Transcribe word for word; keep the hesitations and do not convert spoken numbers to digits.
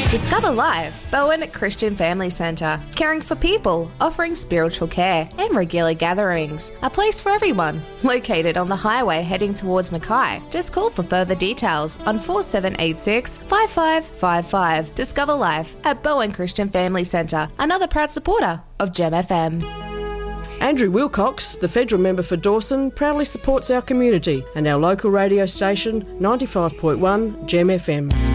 Discover Life, Bowen Christian Family Centre, caring for people, offering spiritual care and regular gatherings. A place for everyone. Located on the highway heading towards Mackay. Just call for further details on four seven eight six, five five five five. Discover Life at Bowen Christian Family Centre, another proud supporter of Gem F M. Andrew Wilcox, the federal member for Dawson, proudly supports our community and our local radio station ninety-five point one Gem F M.